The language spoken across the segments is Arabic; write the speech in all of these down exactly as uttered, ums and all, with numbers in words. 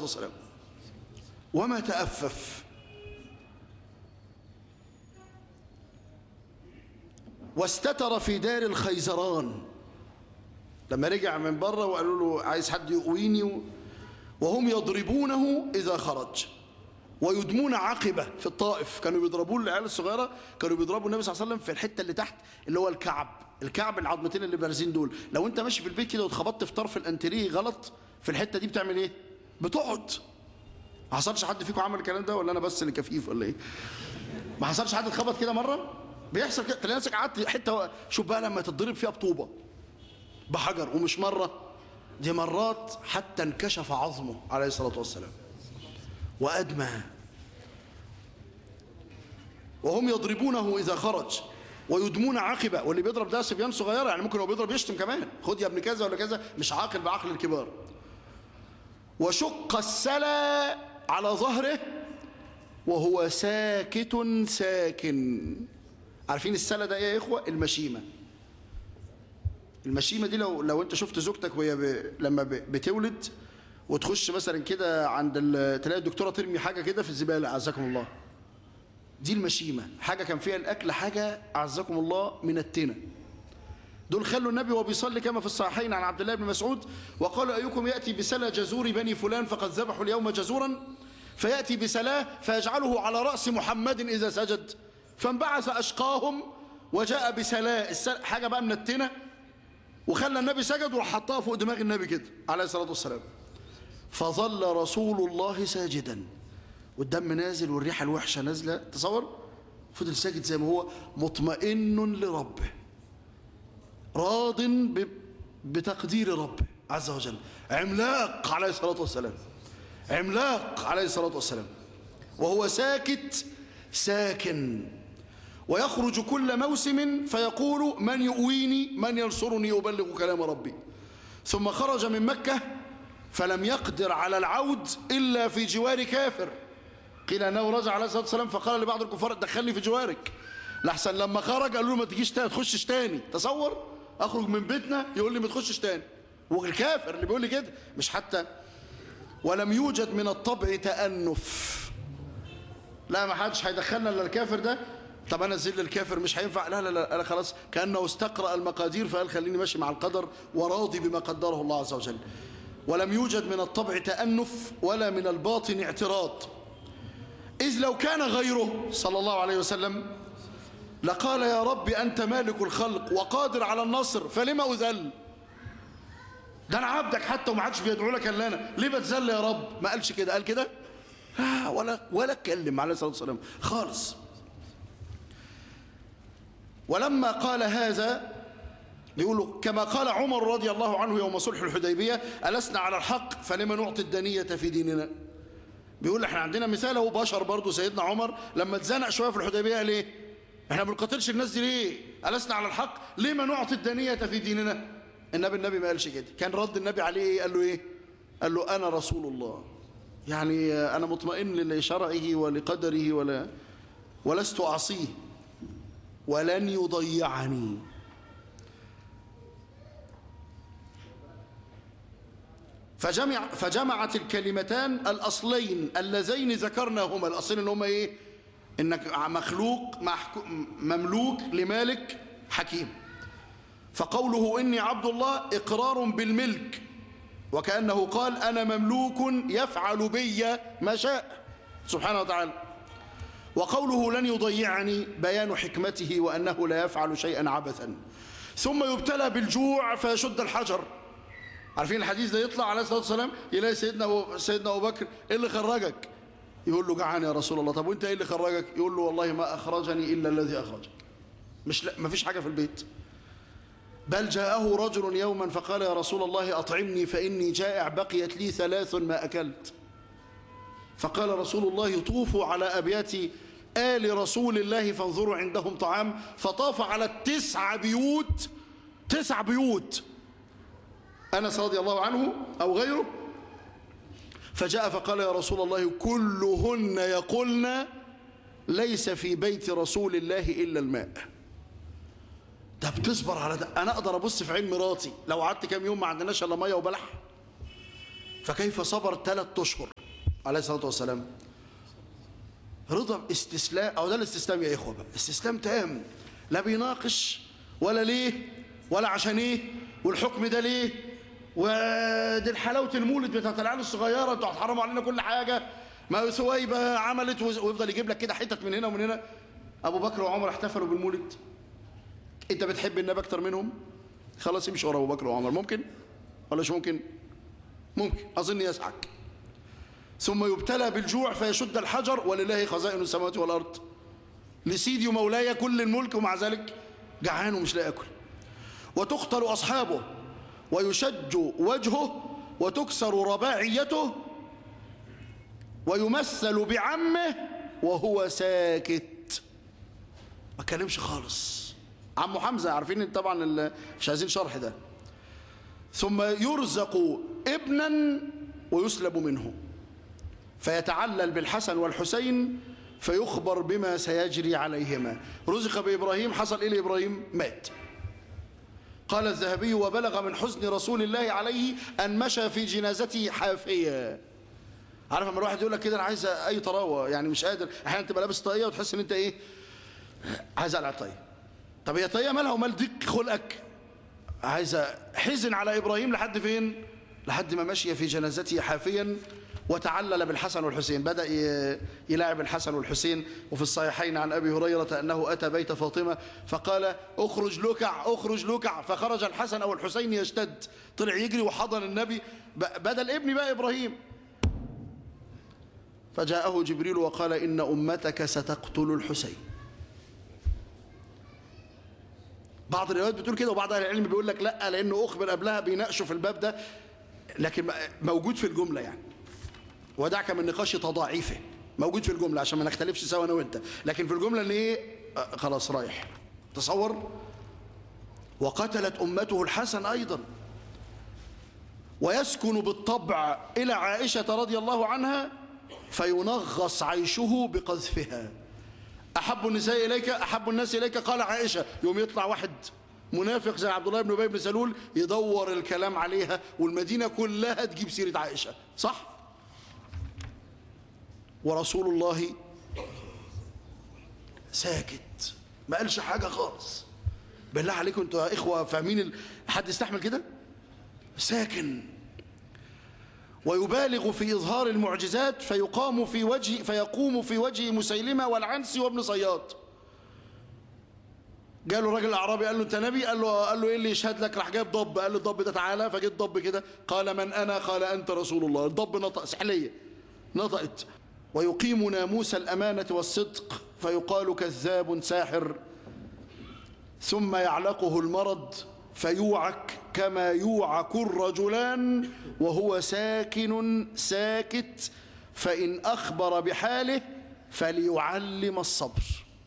والسلام. وما تأفف واستتر في دار الخيزران لما رجع من بره وقالوا له عايز حد يقويني، وهم يضربونه إذا خرج ويدمون عقبة في الطائف. كانوا بيضربوه العيال الصغيرة، كانوا بيضربوا النبي صلى الله عليه وسلم في الحتة اللي تحت اللي هو الكعب، الكعب العظمتين اللي بارزين دول. لو انت ماشي في البيت كده واتخبطت في طرف الانتريه غلط في الحتة دي بتعمل ايه؟ بتقعد. ما حصلش حد فيكم عمل الكلام ده ولا انا بس اللي كفيف ولا ايه؟ ما حصلش حد اتخبط كده مرة؟ بيحصل كده، تلاقي نفسك قعدت حتة. شوف بقى لما تتضرب فيها بطوبة بحجر، ومش مرة دي مرات، حتى انكشف عظمه عليه الصلاة والسلام وأدمى. وهم يضربونه إذا خرج ويدمون عقبة. واللي بيضرب ده صبيان صغيرة، يعني ممكن هو بيضرب يشتم كمان، خد يا ابن كذا ولا كذا، مش عاقل بعقل الكبار. وشق السلا على ظهره وهو ساكت ساكن. عارفين السلا ده ايه يا إخوة؟ المشيمة. المشيمة دي لو لو انت شفت زوجتك وهي ب... لما ب... بتولد وتخش مثلا كده عند ال... تلاقي الدكتورة ترمي حاجة كده في الزبالة، أعزكم الله، دي المشيمة. حاجة كان فيها الأكل، حاجة أعزكم الله من التنة. دول خلوا النبي وهو بيصلي كما في الصحيحين عن عبد الله بن مسعود وقال أيكم يأتي بسلا جزور بني فلان فقد ذبحوا اليوم جزورا، فيأتي بسلاه فيجعله على رأس محمد إذا سجد، فانبعث أشقاهم وجاء بسلاه السل... حاجة بقى من التنة، وخلى النبي سجد وراح حطها فوق دماغ النبي كده عليه الصلاة والسلام. فظل رسول الله ساجدا والدم نازل والريحة الوحشة نازلة، تصور، فضل ساجد زي ما هو مطمئن لربه راض ب... بتقدير ربه عز وجل. عملاق عليه الصلاة والسلام، عملاق عليه الصلاة والسلام، وهو ساكت ساكن. ويخرج كل موسم فيقول من يؤويني من ينصرني أبلغ كلام ربي. ثم خرج من مكة فلم يقدر على العود إلا في جوار كافر. قيل أنه رجع عليه الصلاة والسلام فقال لبعض الكفار دخلني في جوارك، لحسن لما خرج قالوا له ما تجيش تاني، تخشش تاني. تصور أخرج من بيتنا يقول لي ما تخشش تاني، والكافر اللي بيقول لي كده مش حتى. ولم يوجد من الطبع تأنف، لا ما حدش هيدخلنا الا الكافر ده. طب انا ذل الكافر مش هينفع، لا لا لا انا خلاص كانه استقرأ المقادير فقال خليني ماشي مع القدر وراضي بما قدره الله عز وجل. ولم يوجد من الطبع تأنف ولا من الباطن اعتراض، إذ لو كان غيره صلى الله عليه وسلم لقال يا رب أنت مالك الخلق وقادر على النصر فلما أذل؟ ده أنا عبدك حتى وما عادش بيدعو لك إلا أنا، ليه بتذل يا رب؟ ما قالش كده، قال كده آه ولا ولا اتكلم عليه الصلاة والسلام خالص. ولما قال هذا بيقولوا كما قال عمر رضي الله عنه يوم صلح الحديبية ألسنا على الحق فلما نعطي الدنية في ديننا. بيقول احنا عندنا مثال هو بشر برضو، سيدنا عمر لما اتزنق شوية في الحديبية ليه احنا ما بنقاتلش الناس دي ليه؟ ألسنا على الحق لما نعطي الدنية في ديننا. النبي النبي ما قالش كده، كان رد النبي عليه ايه؟ قال له ايه؟ قال له انا رسول الله، يعني انا مطمئن لشرعه ولقدره ولا ولست اعصيه ولن يضيعني. فجمع فجمعت الكلمتان الأصلين اللذين ذكرناهما. الأصلين اللي هما إيه؟ إنك مخلوق مملوك لمالك حكيم. فقوله إني عبد الله إقرار بالملك، وكأنه قال أنا مملوك يفعل بي ما شاء سبحانه وتعالى. وقوله لن يضيعني بيان حكمته وأنه لا يفعل شيئا عبثا. ثم يبتلى بالجوع فيشد الحجر. عارفين الحديث ده؟ يطلع عليه الصلاة والسلام يلاقي سيدنا أبو, سيدنا أبو بكر إيه اللي خرجك؟ يقول له جعان يا رسول الله. طب وانت إيه اللي خرجك؟ يقول له والله ما أخرجني إلا الذي أخرجك، مش ما فيش حاجة في البيت. بل جاءه رجل يوما فقال يا رسول الله أطعمني فإني جائع بقيت لي ثلاث ما أكلت. فقال رسول الله طوفوا على أبيات آل رسول الله فانظروا عندهم طعام. فطاف على التسع بيوت، تسع بيوت أنس رضي الله عنه أو غيره، فجاء فقال يا رسول الله كلهن يقولن ليس في بيت رسول الله إلا الماء. ده بتصبر على ده؟ أنا أقدر أبص في عين مراتي لو قعدت كام يوم ما عندناش إلا مية وبلح؟ فكيف صبر ثلاث اشهر عليه الصلاه والسلام؟ رضا استسلام، او ده الاستسلام يا اخوه بقى، استسلام تام، لا بيناقش ولا ليه ولا عشان ايه والحكم ده ليه ودي حلاوه المولد بتاعت العيال الصغيره، انتوا هتحرموا علينا كل حاجه، ما سويبه عملت، ويفضل يجيب لك كده حتت من هنا ومن هنا. ابو بكر وعمر احتفلوا بالمولد، انت بتحب النبي اكتر منهم؟ خلاص امشي ورا ابو بكر وعمر. ممكن ولا مش ممكن؟ ممكن، اظن يسعك. ثم يبتلى بالجوع فيشد الحجر ولله خزائن السماوات والارض، لسيدي ومولاي كل الملك، ومع ذلك جعان ومش لاقي ياكل. وتقتل اصحابه ويشج وجهه وتكسر رباعيته ويمثل بعمه وهو ساكت، ما كلمش خالص. عمه حمزه، عارفين طبعا، مش عايزين شرح ده. ثم يرزق ابنا ويسلب منه فيتعلل بالحسن والحسين فيخبر بما سيجري عليهما. رزق بإبراهيم، حصل إيه لإبراهيم؟ مات. قال الذهبي: وبلغ من حزن رسول الله عليه أن مشى في جنازته حافيا. عارف لما الواحد يقول لك كده أنا عايز أي طراوة، يعني مش قادر، أحيانا تبقى لابس طاقية وتحس إن أنت إيه، عايز أقلع الطاقية. طب هي طاقية مالها ومال ضيق خلقك؟ عايز حزن على إبراهيم لحد فين؟ لحد ما مشي في جنازته حافيا وتعلل بالحسن والحسين، بدأ يلاعب الحسن والحسين. وفي الصحيحين عن أبي هريرة أنه أتى بيت فاطمة فقال: اخرج لكع اخرج لكع، فخرج الحسن أو الحسين يشتد، طلع يجري وحضن النبي بدل ابني بقى إبراهيم. فجاءه جبريل وقال: إن أمتك ستقتل الحسين. بعض الروايات بتقول كده، وبعض أهل العلم بيقول لك لا، لأنه أخبر قبلها، بيناقشوا في الباب ده، لكن موجود في الجملة يعني، ودعك من نقاش تضاعيفه، موجود في الجملة عشان ما نختلفش سوا أنا وأنت، لكن في الجملة اللي إيه، آه خلاص رايح. تصور. وقتلت أمته الحسن أيضا. ويسكن بالطبع إلى عائشة رضي الله عنها فينغص عيشه بقذفها. أحب النساء إليك، أحب الناس إليك، قال عائشة. يوم يطلع واحد منافق زي عبد الله بن أبي بن سلول يدور الكلام عليها، والمدينة كلها تجيب سيرة عائشة، صح؟ ورسول الله ساكت، ما قالش حاجة خالص. بالله عليكم انتوا يا إخوة فاهمين ال... حد يستحمل كده؟ ساكن. ويبالغ في إظهار المعجزات فيقام في وجه فيقوم في وجه مسيلمة والعنسي وابن صياد. قال له راجل اعرابي، قال له انت نبي؟ قال له قال له ايه اللي يشهد لك؟ راح جايب ضب، قال له الضب ده تعالى، فجيت ضب كده، قال من انا؟ قال انت رسول الله. الضب نطق، سحليه نطقت. ويقيم ناموس الامانه والصدق فيقال كذاب ساحر، ثم يعلقه المرض فيوعك كما يوعك الرجلان وهو ساكن ساكت، فإن أخبر بحاله فليعلم الصبر.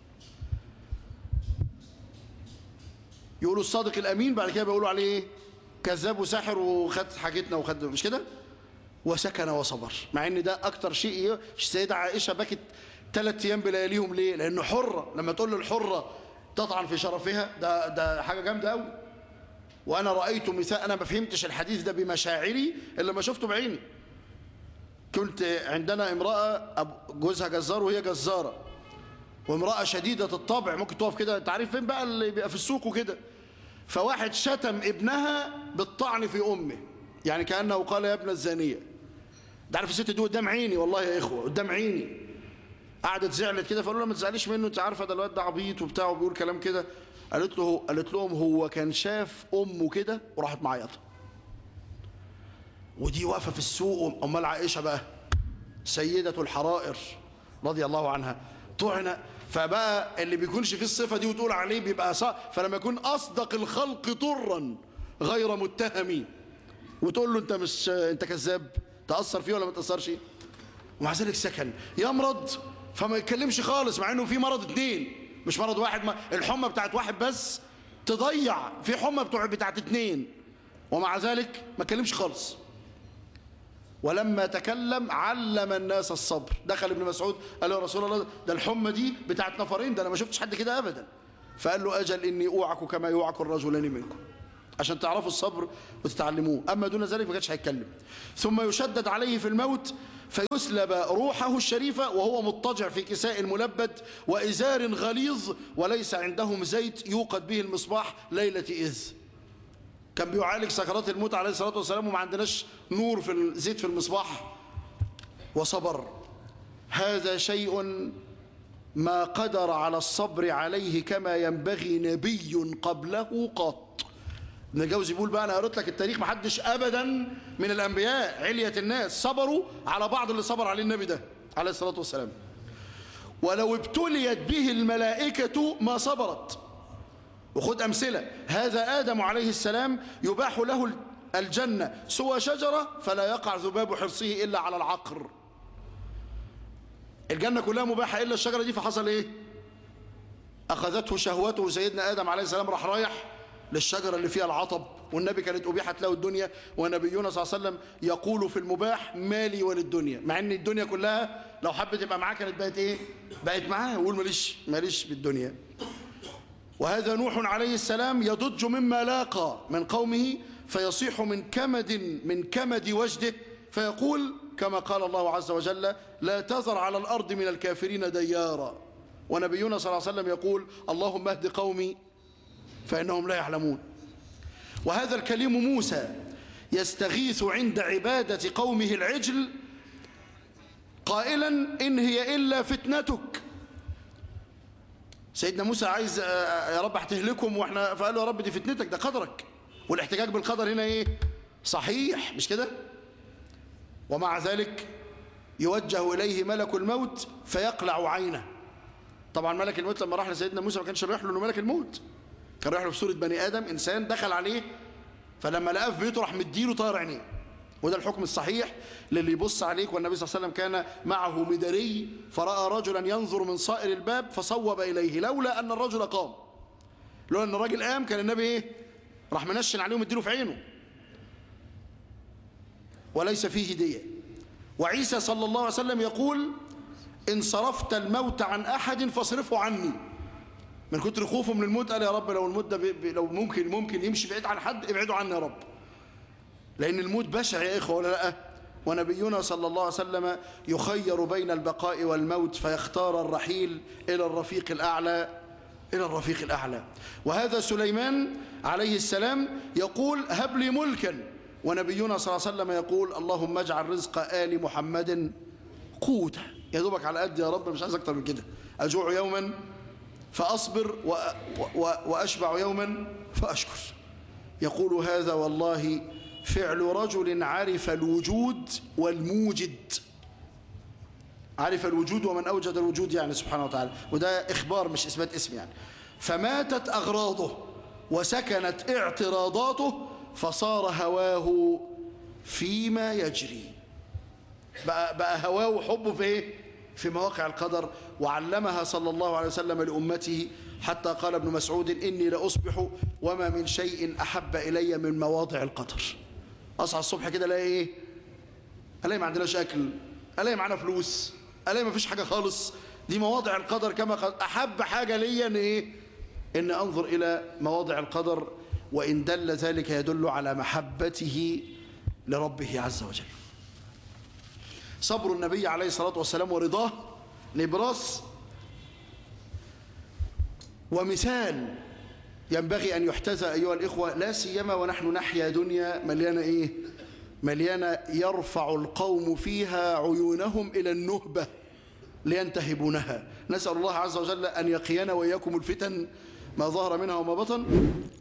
يقولوا الصادق الأمين، بعد كده بيقولوا عليه ايه؟ كذاب وساحر، وخد حاجتنا وخد، مش كده؟ وسكن وصبر. مع ان ده اكتر شيء. السيدة عائشة بكت ثلاث ايام بلياليهم. ليه؟ لانه حرة. لما تقول للحرة تطعن في شرفها، ده ده حاجة جامدة قوي. وانا رأيت مثال، انا ما فهمتش الحديث ده بمشاعري الا ما شفته بعيني. كنت عندنا امرأة جوزها جزار وهي جزارة، وامرأة شديدة الطبع، ممكن تقف كده، انت عارف فين بقى اللي بيبقى في السوق وكده. فواحد شتم ابنها بالطعن في امه، يعني كأنه قال يا ابن الزانية. انت عارف الست دي قدام عيني، والله يا اخوة قدام عيني. قعدت زعلت كده، فقالوا لها ما تزعليش منه، انت عارفه ده الواد ده عبيط وبتاع وبيقول كلام كده. قالت له قالت لهم هو كان شاف امه كده وراحت معيطه. ودي واقفه في السوق. امال عائشه بقى سيده الحرائر رضي الله عنها طعنه. فبقى اللي بيكونش فيه الصفه دي وتقول عليه بيبقى صح. فلما يكون اصدق الخلق طرا غير متهم وتقول له انت مش انت كذاب، تاثر فيه ولا ما تاثرش؟ ومع ذلك سكن. يمرض فما يتكلمش خالص، مع انه في مرض اتنين مش مرض واحد. ما الحمى بتاعت واحد بس تضيع، في حمى بتوع بتاعت اتنين، ومع ذلك ما يتكلمش خالص. ولما تكلم علم الناس الصبر. دخل ابن مسعود قال له يا رسول الله ده الحمى دي بتاعت نفرين، ده انا ما شفتش حد كده ابدا. فقال له اجل اني اوعك كما يوعك الرجلان منكم. عشان تعرفوا الصبر وتتعلموه، أما دون ذلك ما كانش هيتكلم. ثم يشدد عليه في الموت فيسلب روحه الشريفة وهو مضطجع في كساء ملبد وإزار غليظ وليس عندهم زيت يوقد به المصباح ليلة إذ. كان بيعالج سكرات الموت عليه الصلاة والسلام وما عندناش نور في الزيت في المصباح وصبر. هذا شيء ما قدر على الصبر عليه كما ينبغي نبي قبله قط. ابن الجوزي بيقول بقى، انا قريت لك التاريخ، ما حدش ابدا من الانبياء علية الناس صبروا على بعض اللي صبر عليه النبي ده عليه الصلاة والسلام. ولو ابتليت به الملائكة ما صبرت. وخد امثلة، هذا آدم عليه السلام يباح له الجنة سوى شجرة فلا يقع ذباب حرصه إلا على العقر. الجنة كلها مباحة إلا الشجرة دي، فحصل إيه؟ أخذته شهوته، سيدنا آدم عليه السلام راح رايح للشجرة اللي فيها العطب، والنبي كانت أبيحت له الدنيا، ونبينا صلى الله عليه وسلم يقول في المباح مالي وللدنيا، مع ان الدنيا كلها لو حبت تبقى معاه كانت بقت ايه؟ بقت معاه، يقول ماليش ماليش بالدنيا. وهذا نوح عليه السلام يضج مما لاقى من قومه فيصيح من كمد من كمد وجده فيقول كما قال الله عز وجل لا تذر على الأرض من الكافرين ديارا. ونبينا صلى الله عليه وسلم يقول اللهم اهد قومي فإنهم لا يعلمون. وهذا الكليم موسى يستغيث عند عبادة قومه العجل قائلا إن هي إلا فتنتك. سيدنا موسى عايز يا رب هتهلكهم واحنا، فقال له يا رب دي فتنتك، ده قدرك. والاحتجاج بالقدر هنا ايه؟ صحيح مش كده؟ ومع ذلك يوجه إليه ملك الموت فيقلع عينه. طبعا ملك الموت لما راح لسيدنا موسى ما كانش رايح له انه ملك الموت، كان رايح له في صورة بني آدم، إنسان دخل عليه، فلما لقاه في بيته راح مديله طار عينيه. وده الحكم الصحيح للي يبص عليك. والنبي صلى الله عليه وسلم كان معه مدري فرأى رجلا ينظر من صائر الباب فصوب إليه، لولا أن الرجل قام، لولا أن الراجل قام كان النبي إيه؟ راح منشن عليه ومديله في عينه. وليس فيه هدية. وعيسى صلى الله عليه وسلم يقول إن صرفت الموت عن أحد فاصرفه عني. من كتر خوفه من الموت قال يا رب لو الموت ده لو ممكن ممكن يمشي بعيد عن حد ابعدوا عني يا رب، لأن الموت بشع يا إخوة ولا لا؟ ونبينا صلى الله عليه وسلم يخير بين البقاء والموت فيختار الرحيل إلى الرفيق الأعلى إلى الرفيق الأعلى. وهذا سليمان عليه السلام يقول هب لي ملكا، ونبينا صلى الله عليه وسلم يقول اللهم اجعل رزق آل محمد قوتا. يا دوبك على قد يا رب، مش عايز أكتر من كده. أجوع يوما فأصبر وأشبع يوما فأشكر. يقول هذا والله فعل رجل عرف الوجود والموجد. عرف الوجود ومن أوجد الوجود يعني سبحانه وتعالى، وده إخبار مش إثبات اسم يعني. فماتت أغراضه وسكنت اعتراضاته فصار هواه فيما يجري. بقى, بقى هواه وحبه في ايه؟ في مواقع القدر. وعلمها صلى الله عليه وسلم لأمته حتى قال ابن مسعود إني لأصبح وما من شيء أحب إلي من مواضع القدر. أصحى الصبح كده ألاقي إيه؟ ألاقي ما عندناش أكل، ألاقي معانا فلوس، ألاقي ما فيش حاجة خالص. دي مواضع القدر. كما قال أحب حاجة لي إن إيه؟ إن أنظر إلى مواضع القدر، وإن دل ذلك يدل على محبته لربه عز وجل. صبر النبي عليه الصلاة والسلام ورضاه نبراس ومثال ينبغي أن يحتذى أيها الإخوة، لا سيما ونحن نحيا دنيا مليانة إيه؟ مليانة يرفع القوم فيها عيونهم إلى النهبة لينتهبونها. نسأل الله عز وجل أن يقينا وإياكم الفتن ما ظهر منها وما بطن.